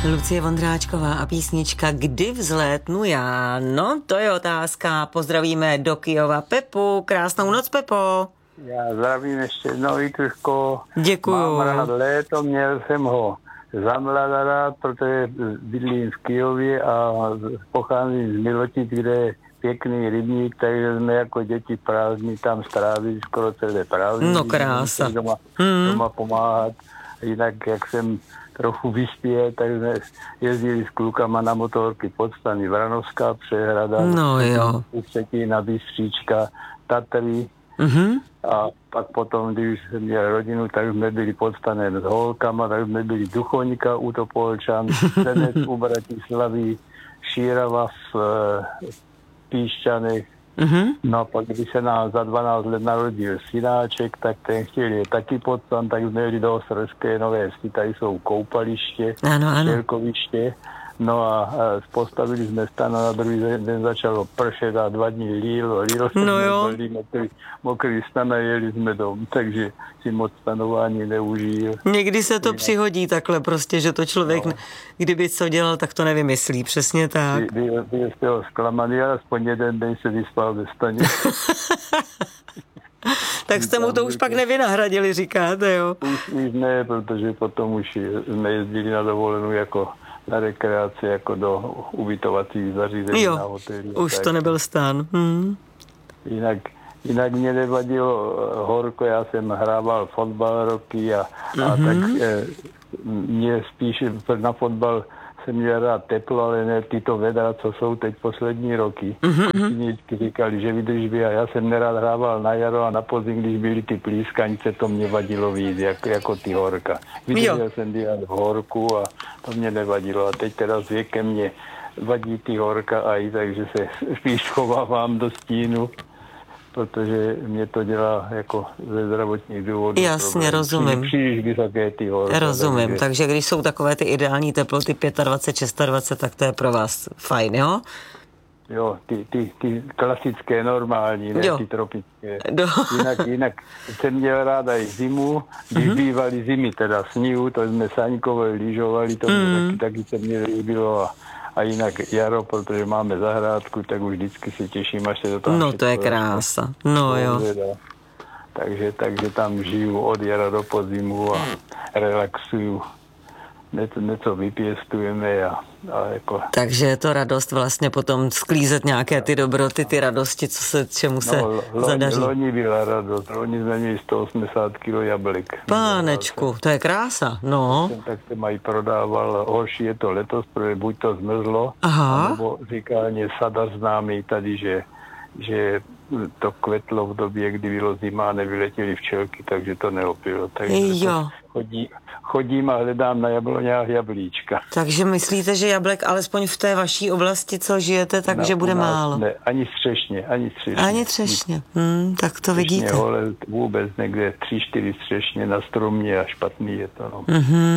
Lucie Vondráčková a písnička Kdy vzlétnu já? No, to je otázka. Pozdravíme do Kyjova Pepu. Krásnou noc, Pepo. Já zdravím ještě jednou, Vítruško. Děkuju. Mám rád léto, měl jsem ho za mladá rád, protože bydlím v Kyjově a pocházím z Milotic, kde je pěkný rybník, takže jsme jako děti prázdní tam strávili skoro celé prázdní. No krása. Doma pomáhat. Jinak, jak jsem trochu vyspěl, tak jsme jezdili s klukama na motorky pod stany Vranovská přehrada, no jo. Ústetína, Bystříčka, Tatry. A pak potom, když jsem měl rodinu, tak jsme byli pod stanem s holkama, tak jsme byli Duchoňka u Topolčan, Senec u Bratislavy, Šírava v Píšťanech. No a pak, když se nám za 12 let narodil synáček, tak ten chtěl je taky pod stan, tak jsme jeli do Ostrovské Nové Vsi, tady jsou koupaliště, štělkoviště. No a postavili jsme stan a na druhý den začalo pršet a 2 dní lílo no jo. Mokrý stan a jeli jsme domů, takže si moc stanování neužil. Někdy se to přihodí takhle prostě, že to člověk, kdyby co dělal, tak to nevymyslí, přesně tak. Byl jste ho zklamaný, ale aspoň jeden den se vyspal ve staně. Tak jste mu to už pak nevynahradili, říkáte, jo? Už ne, protože potom už jsme jezdili na dovolenou jako na rekreaci, jako do ubytovacích zařízení na hotelu. Už tak to nebyl stan. Jinak mě nevadilo horko, já jsem hrával fotbal roky a tak mě spíš na fotbal jsem měl rád teplo, ale ne tyto vedra, co jsou teď poslední roky. Všichni říkali, že vydrží a já jsem nerad hrával na jaro a na podzim, když byly ty plískanice, to mě vadilo víc, jako ty horka. Vydržel jsem dělat v horku a to mě nevadilo a teď teda s věkem mě vadí ty horka a i takže se spíš schovávám do stínu, protože mě to dělá jako ze zdravotních důvodů. Jasně, problém. Rozumím. Příliš vysoké ty horka. Rozumím, takže když jsou takové ty ideální teploty 25, 26, tak to je pro vás fajn, jo? Jo, ty klasické, normální, ne ty tropické. Jinak jsem měl ráda i zimu, když bývaly zimy, teda sníhu, to jsme saňkovali, lyžovali, to mě taky se mě líbilo a jinak jaro, protože máme zahrádku, tak už vždycky se těším, až se to tam... No to je krása, no jo. Takže tam žiju od jara do podzimu a relaxuju. Něco vypěstujeme a jako... Takže je to radost vlastně potom sklízet nějaké ty dobroty, ty radosti, čemu se zadaří. Loni byla radost, loni jsme měli 180 kg jablek. Pánečku, to je krása, no. Tak se mají prodával, horší je to letos, protože buď to zmrzlo, nebo říkal mě sadař známý tady, že to kvetlo v době, kdy bylo zima a nevyletěly včelky, takže to neopilo. Takže chodím a hledám na jabloňách jablíčka. Takže myslíte, že jablek alespoň v té vaší oblasti, co žijete, takže bude málo? Ne, ani střešně. Ani třešně, tak to vidíte. Vůbec někde 3-4 střešně na stromě a špatný je to. No.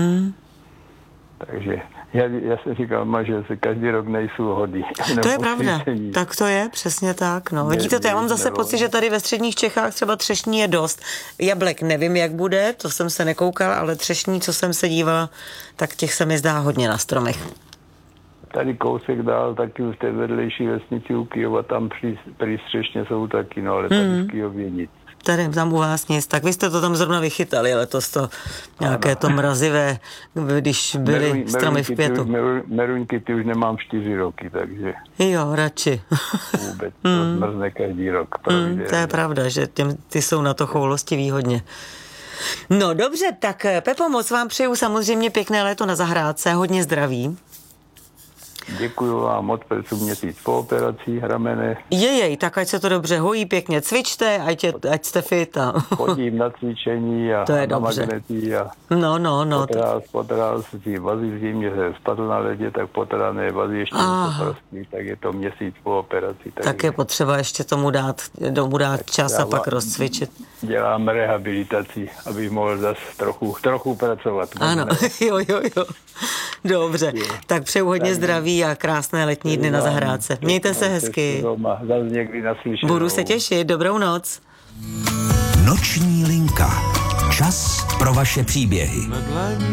Takže já jsem říkal, že se každý rok nejsou hody. To je pravda, tak to je, přesně tak. No. Vidíte, to já mám zase pocit, že tady ve středních Čechách třeba třešní je dost. Jablek nevím, jak bude, to jsem se nekoukala, ale třešní, co jsem se dívala, tak těch se mi zdá hodně na stromech. Tady kousek dál, taky v té vedlejší vesnici u Kyjova, tam při střešně jsou taky, no ale tady v Kyjově nic. Tady tam u vás nic. Tak vy jste to tam zrovna vychytali letos to nějaké to mrazivé, když byly stromy v květu. Meruňky ty už nemám 4 roky, takže... Jo, radši. Vůbec, to zmrzne každý rok. To je pravda, že ty jsou na to choulostivý hodně. No dobře, tak Pepo, moc vám přeju samozřejmě pěkné léto na zahrádce, hodně zdraví. Děkuju vám moc, protože měsíc po operaci ramene. Tak ať se to dobře hojí, pěkně cvičte, ať jste fit. Chodím na cvičení a to je na dobře. magnety a potral si vazy v zimě, se spadl na ledě, tak potrané vazy ještě něco prostý, tak je to měsíc po operaci. Tak je potřeba ještě tomu dát čas a pak rozcvičit. Dělám rehabilitaci, abych mohl zase trochu pracovat. Ano, jo. Dobře, tak přeju hodně zdraví a krásné letní dny na zahrádce. Mějte se hezky. Zase někdy naslyšenou. Budu se těšit, dobrou noc. Noční linka. Čas pro vaše příběhy.